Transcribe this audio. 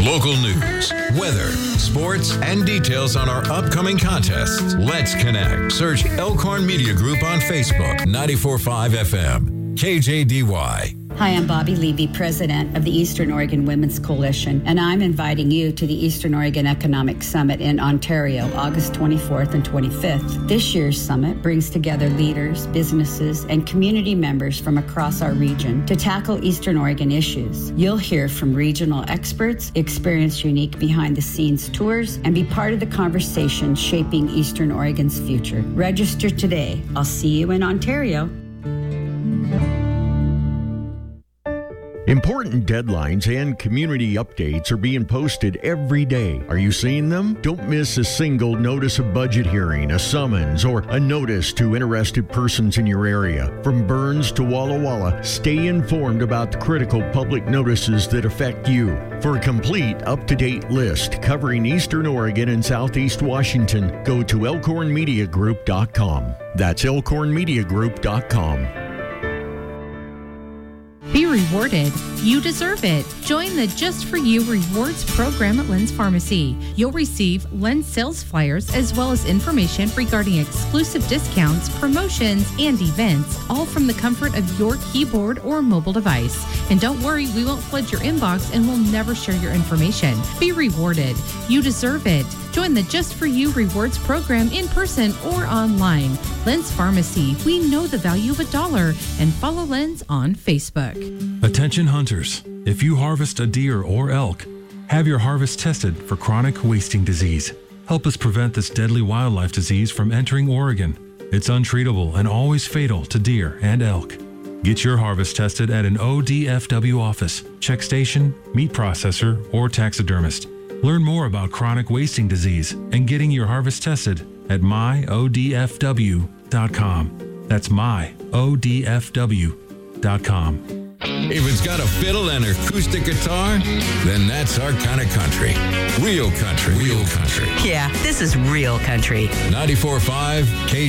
Local news, weather, sports, and details on our upcoming contests. Let's connect. Search Elkhorn Media Group on Facebook, 94.5 FM, KJDY. Hi, I'm Bobby Levy, president of the Eastern Oregon Women's Coalition, and I'm inviting you to the Eastern Oregon Economic Summit in Ontario, August 24th and 25th. This year's summit brings together leaders, businesses, and community members from across our region to tackle Eastern Oregon issues. You'll hear from regional experts, experience unique behind-the-scenes tours, and be part of the conversation shaping Eastern Oregon's future. Register today. I'll see you in Ontario. Important deadlines and community updates are being posted every day. Are you seeing them? Don't miss a single notice of budget hearing, a summons, or a notice to interested persons in your area. From Burns to Walla Walla, stay informed about the critical public notices that affect you. For a complete, up-to-date list covering Eastern Oregon and Southeast Washington, go to elkhornmediagroup.com. That's elkhornmediagroup.com. Be rewarded. You deserve it. Join the Just For You Rewards program at Len's Pharmacy. You'll receive Len's sales flyers as well as information regarding exclusive discounts, promotions, and events, all from the comfort of your keyboard or mobile device. And don't worry, we won't flood your inbox and we'll never share your information. Be rewarded. You deserve it. Join the Just For You Rewards program in person or online. Len's Pharmacy. We know the value of $1. And follow Len's on Facebook. Attention hunters. If you harvest a deer or elk, have your harvest tested for chronic wasting disease. Help us prevent this deadly wildlife disease from entering Oregon. It's untreatable and always fatal to deer and elk. Get your harvest tested at an ODFW office, check station, meat processor, or taxidermist. Learn more about chronic wasting disease and getting your harvest tested at myodfw.com. That's myodfw.com. If it's got a fiddle and acoustic guitar, then that's our kind of country. Real country. Real country. Yeah, this is real country. 94.5 KJDY.